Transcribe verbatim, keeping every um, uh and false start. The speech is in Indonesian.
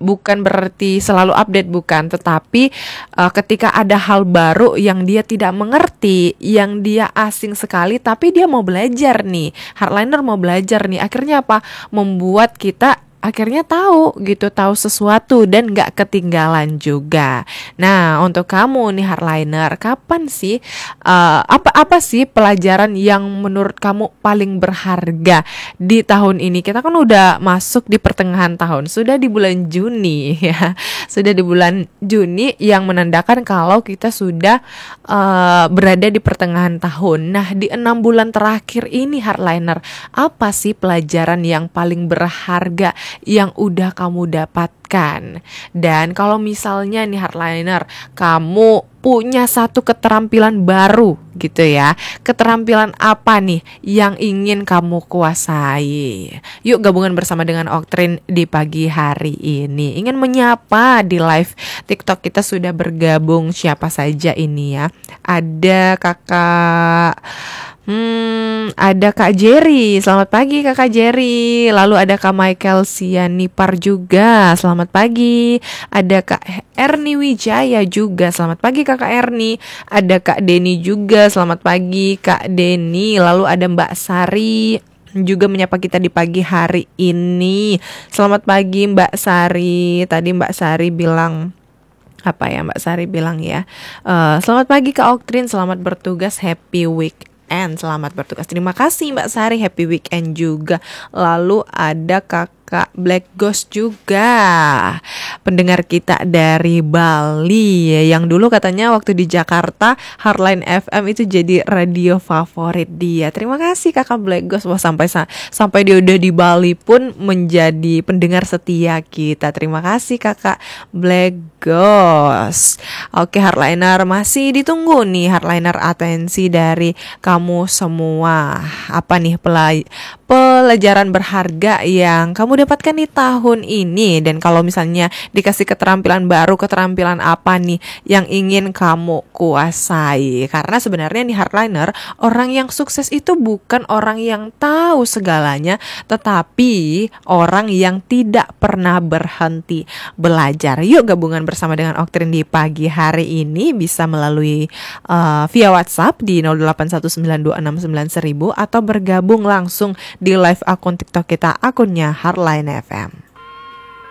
bukan berarti selalu update, bukan, tetapi uh, ketika ada hal baru yang dia tidak mengerti, yang dia asing sekali, tapi dia mau belajar nih, hardliner mau belajar nih, akhirnya apa? Membuat kita akhirnya tahu gitu, tahu sesuatu dan gak ketinggalan juga. Nah, untuk kamu nih hardliner, kapan sih uh, apa apa sih pelajaran yang menurut kamu paling berharga di tahun ini? Kita kan udah masuk di pertengahan tahun, sudah di bulan Juni ya, sudah di bulan Juni yang menandakan kalau kita sudah uh, berada di pertengahan tahun. Nah, di enam bulan terakhir ini hardliner, apa sih pelajaran yang paling berharga yang udah kamu dapatkan? Dan kalau misalnya nih hardliner, kamu punya satu keterampilan baru gitu ya, keterampilan apa nih yang ingin kamu kuasai? Yuk gabungan bersama dengan Oktrin di pagi hari ini. Ingin menyapa di live TikTok kita sudah bergabung siapa saja ini ya. Ada kakak Hmm, ada Kak Jerry, selamat pagi Kakak Jerry. Lalu ada Kak Michael Sianipar juga, selamat pagi. Ada Kak Erni Wijaya juga, selamat pagi Kakak Erni. Ada Kak Denny juga, selamat pagi Kak Denny. Lalu ada Mbak Sari juga menyapa kita di pagi hari ini. Selamat pagi Mbak Sari. Tadi Mbak Sari bilang apa ya Mbak Sari bilang ya, uh, selamat pagi Kak Oktrin, selamat bertugas, happy week and selamat bertugas. Terima kasih Mbak Sari, happy weekend juga. Lalu ada Kakak Black Ghost juga, pendengar kita dari Bali, yang dulu katanya waktu di Jakarta Hardline F M itu jadi radio favorit dia. Terima kasih Kakak Black Ghost. Wah, sampai sampai dia udah di Bali pun menjadi pendengar setia kita. Terima kasih Kakak Black Ghost. Oke hardliner, masih ditunggu nih hardliner atensi dari kamu semua. Apa nih pelaj- pelajaran berharga yang kamu dapatkan di tahun ini? Dan kalau misalnya dikasih keterampilan baru, keterampilan apa nih yang ingin kamu kuasai? Karena sebenarnya nih hardliner, orang yang sukses itu bukan orang yang tahu segalanya, tetapi orang yang tidak pernah berhenti belajar. Yuk gabungan bersama dengan Oktrin di pagi hari ini, bisa melalui uh, via WhatsApp di nol delapan satu sembilan dua enam sembilan seribu atau bergabung langsung di live akun TikTok kita, akunnya Hardline F M.